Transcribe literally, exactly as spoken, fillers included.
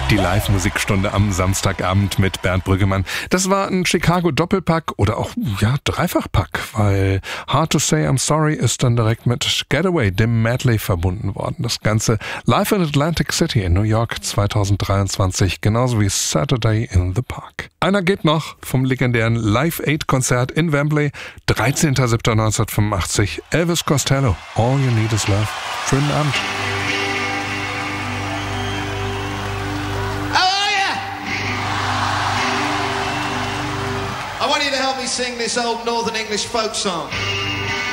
Die Live-Musikstunde am Samstagabend mit Bernd Brüggemann. Das war ein Chicago-Doppelpack oder auch, ja, Dreifachpack, weil Hard to Say I'm Sorry ist dann direkt mit Getaway, dem Medley, verbunden worden. Das Ganze live in Atlantic City in New York zweitausenddreiundzwanzig, genauso wie Saturday in the Park. Einer geht noch vom legendären Live-Aid-Konzert in Wembley, dreizehnter siebter neunzehnhundertfünfundachtzig, Elvis Costello, All You Need Is Love. Schönen Abend. I want you to help me sing this old Northern English folk song.